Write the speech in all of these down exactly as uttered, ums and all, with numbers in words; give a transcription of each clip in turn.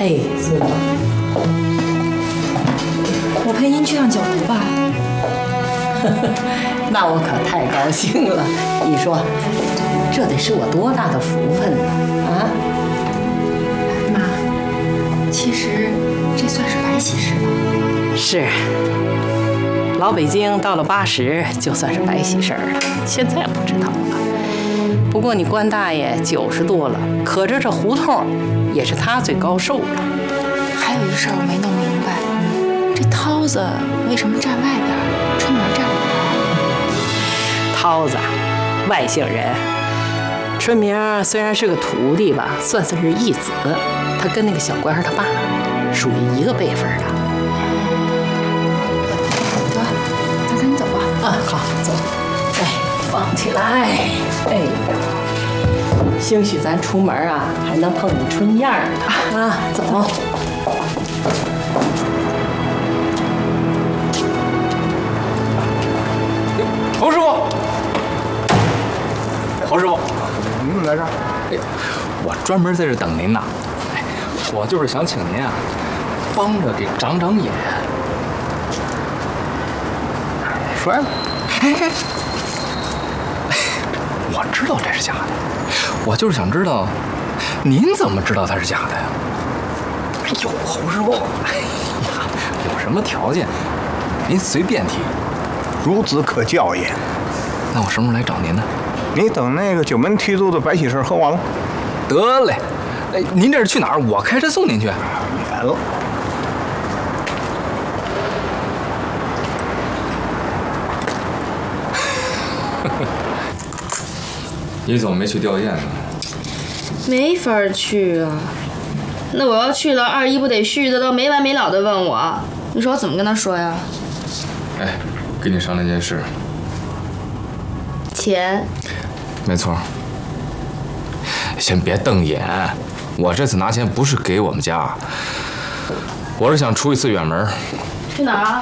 哎，坐。 我陪您去趟角头吧。 那我可太高兴了！你说，这得是我多大的福分呢？啊！ 妈，其实这算是白喜事吧？ 是。老北京到了八十就算是白喜事儿了，现在不知道了。不过你关大爷九十多了，可这这胡同也是他最高寿了。 还有一事儿我没弄明白，这涛子为什么站外边，春明站里边？ 涛子，外姓人。春明虽然是个徒弟吧，算是义子，他跟那个小官儿他爸属于一个辈分的。 得，咱赶紧走吧。 啊，好，走。哎，放起来。哎，兴许咱出门啊，还能碰见春燕儿呢。啊，走。 侯师傅，侯师傅， 你怎么来这儿？ 哎，我专门在这等您呢。哎，我就是想请您啊，帮着给长长眼。 摔了？ 嘿嘿，我知道这是假的，我就是想知道，您怎么知道它是假的呀？哎呦，侯师傅，哎呀，有什么条件，您随便提。 孺子可教也。 那我什么时候来找您呢？ 你等那个九门提督的白喜事喝完了。 得嘞。哎，您这是去哪儿？我开车送您去。 免了。 你怎么没去吊唁呢？ 没法去啊。那我要去了，二姨不得絮叨叨没完没了的问我，你说我怎么跟她说呀？ 哎，跟你商量件事。 钱。 没错。先别瞪眼，我这次拿钱不是给我们家，我是想出一次远门。 去哪儿啊？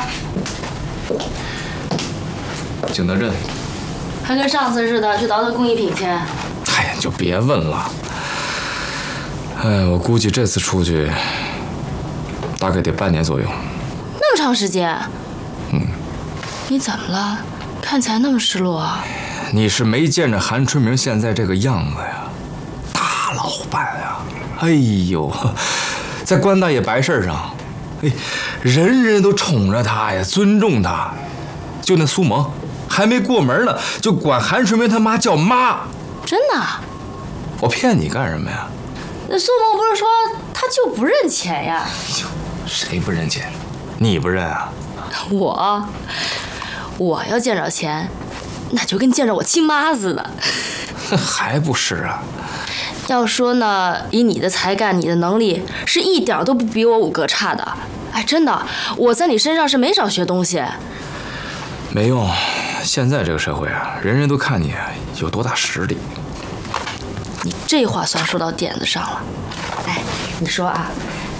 景德镇。 还跟上次似的去倒腾工艺品去？ 哎呀，你就别问了。哎，我估计这次出去大概得半年左右。 那么长时间？ 嗯。 你怎么了？看起来那么失落啊。 你是没见着韩春明现在这个样子呀，大老板呀！哎呦，在关大爷白事上，哎，人人都宠着他呀，尊重他。就那苏萌，还没过门呢，就管韩春明他妈叫妈。 真的？ 我骗你干什么呀？ 那苏萌不是说他就不认钱呀？ 哟，谁不认钱？你不认啊？ 我，我要见着钱，那就跟见着我亲妈似的。 还不是啊？ 要说呢，以你的才干，你的能力，是一点都不比我五哥差的。哎，真的，我在你身上是没少学东西。 没用，现在这个社会啊，人人都看你有多大实力。 你这话算说到点子上了。哎，你说啊，